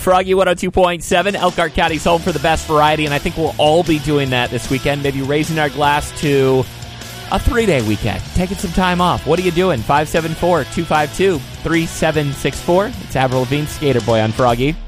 Froggy 102.7, Elkhart County's home for the best variety, and I think we'll all be doing that this weekend, maybe raising our glass to a 3-day weekend, taking some time off. What are you doing? 574-252-3764. It's Avril Lavigne, Skater Boy on Froggy.